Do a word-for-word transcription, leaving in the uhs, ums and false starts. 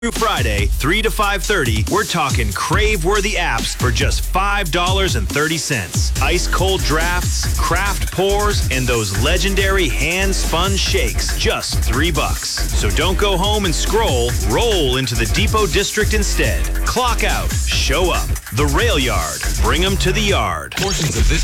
Through Friday, three to five thirty, we're talking crave-worthy apps for just five dollars and thirty cents. Ice-cold drafts, craft pours, and those legendary hand-spun shakes, just three bucks. So don't go home and scroll. Roll into the Depot District instead. Clock out. Show up. The Rail Yard. Bring 'em to the yard. Portions of this